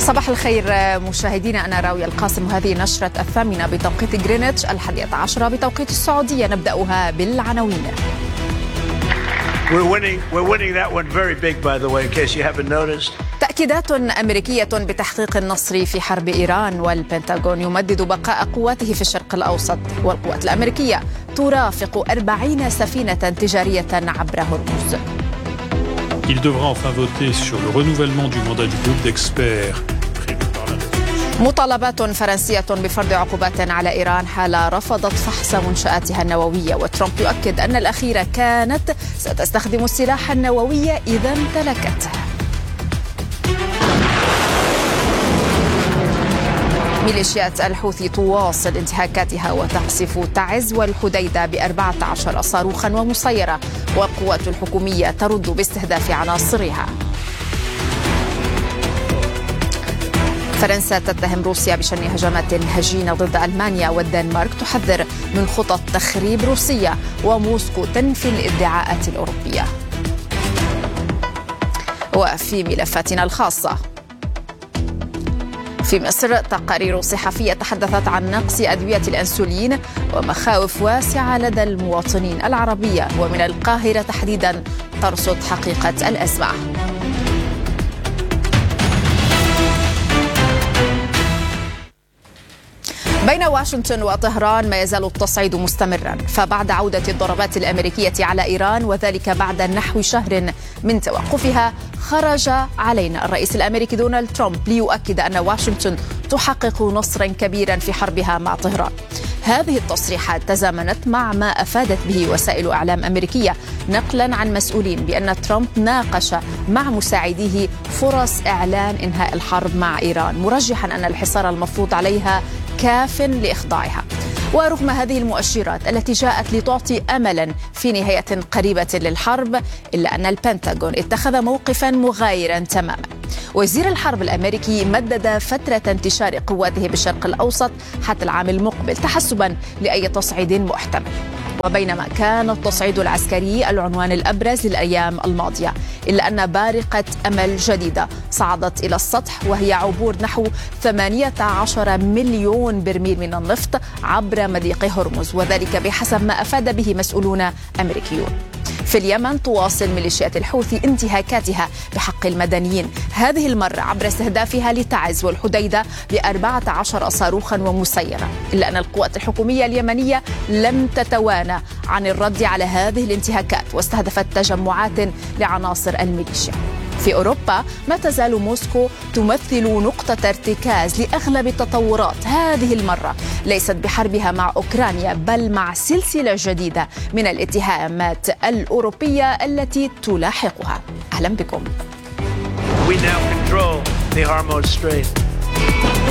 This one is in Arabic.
صباح الخير مشاهدينا، أنا راوية القاسم وهذه نشرة 8 بتوقيت غرينتش 11 بتوقيت السعودية. نبدأها بالعناوين. We're winning that one very big, by the way, in case you haven't noticed. تأكيدات أمريكية بتحقيق النصر في حرب إيران، والبنتاغون يمدد بقاء قواته في الشرق الأوسط، والقوات الأمريكية ترافق 40 سفينة تجارية عبر هرمز. Il devra enfin voter sur le renouvellement du mandat du groupe d'experts prévu par la résolution. مطالبات فرنسية بفرض عقوبات على إيران حال رفضت فحص منشآتها النووية، وترامب يؤكد أن الأخيرة كانت ستستخدم السلاح النووي إذا امتلكته. ميليشيات الحوثي تواصل انتهاكاتها وتقصف تعز والحديدة ب14 صاروخا ومسيرة، والقوات الحكومية ترد باستهداف عناصرها. فرنسا تتهم روسيا بشن هجمات هجينة ضد ألمانيا، والدنمارك تحذر من خطط تخريب روسيا، وموسكو تنفي الادعاءات الأوروبية. وفي ملفاتنا الخاصة، في مصر تقارير صحفية تحدثت عن نقص أدوية الأنسولين ومخاوف واسعة لدى المواطنين العربية، ومن القاهرة تحديدا ترصد حقيقة الأزمة. بين واشنطن وطهران ما يزال التصعيد مستمرا، فبعد عودة الضربات الأمريكية على إيران وذلك بعد نحو شهر من توقفها، خرج علينا الرئيس الأمريكي دونالد ترامب ليؤكد أن واشنطن تحقق نصرا كبيرا في حربها مع طهران. هذه التصريحات تزامنت مع ما أفادت به وسائل إعلام أمريكية نقلا عن مسؤولين بأن ترامب ناقش مع مساعديه فرص إعلان إنهاء الحرب مع إيران، مرجحا أن الحصار المفروض عليها كاف لإخضاعها. ورغم هذه المؤشرات التي جاءت لتعطي أملا في نهاية قريبة للحرب، إلا أن البنتاغون اتخذ موقفا مغايرا تماما. وزير الحرب الأمريكي مدد فترة انتشار قواته بالشرق الأوسط حتى العام المقبل تحسبا لأي تصعيد محتمل. وبينما كان التصعيد العسكري العنوان الأبرز للأيام الماضية، إلا أن بارقة أمل جديدة صعدت إلى السطح، وهي عبور نحو 18 مليون برميل من النفط عبر مضيق هرمز، وذلك بحسب ما أفاد به مسؤولون أمريكيون. في اليمن تواصل ميليشيات الحوثي انتهاكاتها بحق المدنيين، هذه المرة عبر استهدافها لتعز والحديدة ب14 صاروخا ومسيرة، إلا أن القوات الحكومية اليمنية لم تتوانى عن الرد على هذه الانتهاكات، واستهدفت تجمعات لعناصر الميليشيا. في أوروبا ما تزال موسكو تمثل نقطة ارتكاز لأغلب التطورات، هذه المرة ليست بحربها مع أوكرانيا بل مع سلسلة جديدة من الاتهامات الأوروبية التي تلاحقها. أهلا بكم. We now control the Hormuz Strait.